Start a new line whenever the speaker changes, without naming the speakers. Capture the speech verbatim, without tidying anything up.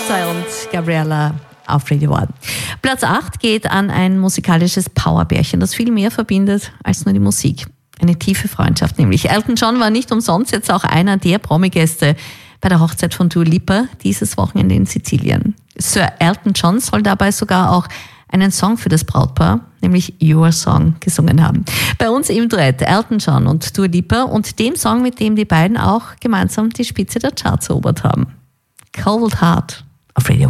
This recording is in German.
Beyonce und Gabriella auf Radio One. Platz acht geht an ein musikalisches Powerbärchen, das viel mehr verbindet als nur die Musik. Eine tiefe Freundschaft nämlich. Elton John war nicht umsonst jetzt auch einer der Promi-Gäste bei der Hochzeit von Dua Lipa dieses Wochenende in Sizilien. Sir Elton John soll dabei sogar auch einen Song für das Brautpaar, nämlich Your Song, gesungen haben. Bei uns im Duett Elton John und Dua Lipa und dem Song, mit dem die beiden auch gemeinsam die Spitze der Charts erobert haben. Cold Heart auf Radio